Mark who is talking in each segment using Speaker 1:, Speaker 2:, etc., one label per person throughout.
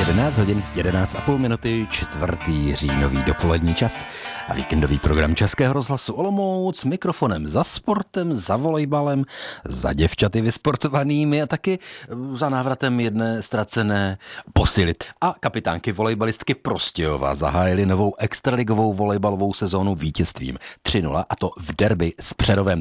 Speaker 1: 11 hodin 11,5 minuty, 4. říjnový dopolední čas a víkendový program Českého rozhlasu Olomouc s mikrofonem za sportem, za volejbalem, za děvčaty vysportovanými a taky za návratem jedné ztracené posily. A kapitánky volejbalistky Prostějova zahájily novou extraligovou volejbalovou sezónu vítězstvím 3-0 a to v derby s Přerovem.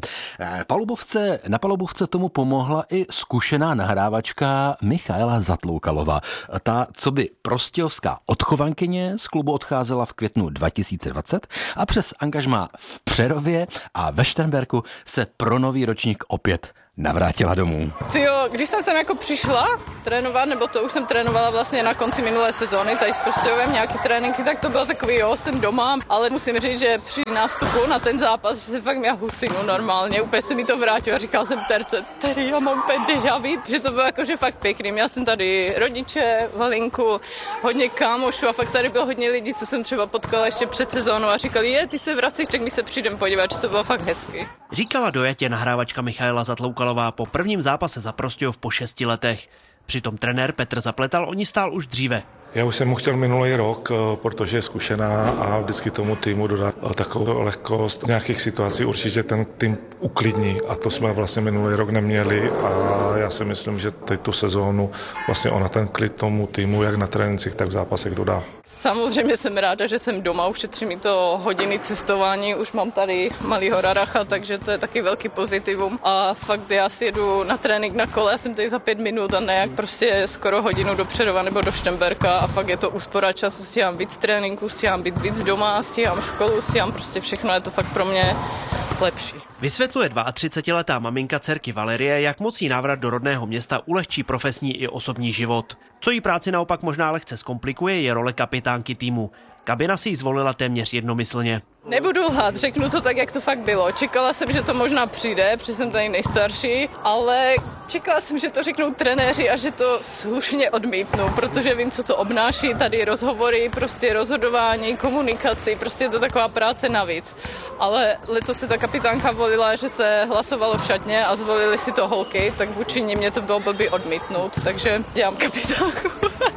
Speaker 1: Na palubovce tomu pomohla i zkušená nahrávačka Michaela Zatloukalová. Ta, co by prostějovská odchovankyně z klubu odcházela v květnu 2020 a přes angažmá v Přerově a ve Šternberku se pro nový ročník opět navrátila domů.
Speaker 2: Když jsem sem jako přišla trénovat, nebo to už jsem trénovala vlastně na konci minulé sezóny, tady s Prostějovem nějaký tréninky, tak to bylo takový, jsem doma, ale musím říct, že při nástupu na ten zápas, že se fakt měla husinu normálně, úplně se mi to vrátilo a říkal jsem terce, tady já mám úplně déjà vu, že to bylo jakože fakt pěkný. Měla jsem tady rodiče, Valinku, hodně kámošů a fakt tady bylo hodně lidí, co jsem třeba potkala ještě před sezónou a říkali, ty se vracíš, tak my se přijdem podívat, že to bylo fakt hezky.
Speaker 3: Říkala dojatě nahrávačka Michaela Zatloukalová po prvním zápase za Prostějov po 6 letech. Přitom trenér Petr Zapletal o ní stál už dříve.
Speaker 4: Já už jsem mu chtěl minulý rok, protože je zkušená a vždycky tomu týmu dodá takovou lehkost. V nějakých situací určitě ten tým uklidní a to jsme vlastně minulý rok neměli a já si myslím, že teď tu sezónu vlastně ona ten klid tomu týmu jak na trénincích, tak v zápasech dodá.
Speaker 2: Samozřejmě jsem ráda, že jsem doma, ušetří mi to hodiny cestování, už mám tady malýho raracha, takže to je taky velký pozitivum a fakt já si jedu na trénink na kole, já jsem tady za 5 minut a ne jak prostě skoro hodinu do Přerova nebo do Šternberka a fakt je to úspora času, stíhám víc tréninku, stíhám být víc doma, stíhám školu, stíhám prostě všechno, je to fakt pro mě lepší.
Speaker 3: Vysvětluje 32letá maminka dcerky Valerie, jak moc jí návrat do rodného města ulehčí profesní i osobní život. Co jí práci naopak možná lehce zkomplikuje, je role kapitánky týmu. Kabina si ji zvolila téměř jednomyslně.
Speaker 2: Nebudu lhát, řeknu to tak, jak to fakt bylo. Čekala jsem, že to možná přijde, protože jsem tady nejstarší, ale čekala jsem, že to řeknou trenéři a že to slušně odmítnu, protože vím, co to obnáší, tady rozhovory, prostě rozhodování, komunikaci, prostě je to taková práce navíc. Ale letos se ta kapitánka volila, že se hlasovalo v šatně a zvolili si to holky, tak vůči ní mě to bylo blbý odmítnout, takže dělám kapitánku.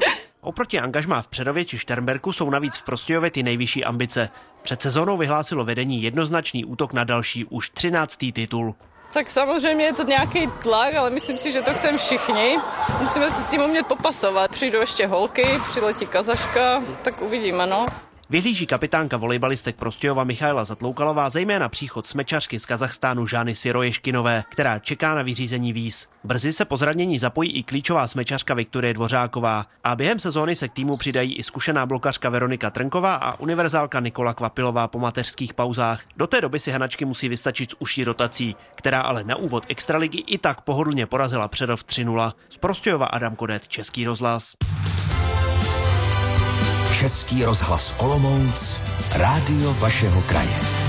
Speaker 3: Oproti angažmá v Přerově či Šternberku jsou navíc v Prostějově ty nejvyšší ambice. Před sezónou vyhlásilo vedení jednoznačný útok na další už 13. titul.
Speaker 2: Tak samozřejmě je to nějaký tlak, ale myslím si, že to chceme všichni. Musíme se s tím umět popasovat. Přijdou ještě holky, přiletí Kazaška, tak uvidíme, no.
Speaker 3: Vyhlíží kapitánka volejbalistek Prostějova Michaela Zatloukalová zejména příchod smečařky z Kazachstánu Žány Siroješkinové, která čeká na vyřízení víz. Brzy se po zranění zapojí i klíčová smečařka Viktorie Dvořáková a během sezóny se k týmu přidají i zkušená blokařka Veronika Trnková a univerzálka Nikola Kvapilová po mateřských pauzách. Do té doby si hanačky musí vystačit s užší rotací, která ale na úvod extraligy i tak pohodlně porazila Přerov 3-0. Z Prostějova Adam Kodet, Český rozhlas.
Speaker 5: Český rozhlas Olomouc, rádio vašeho kraje.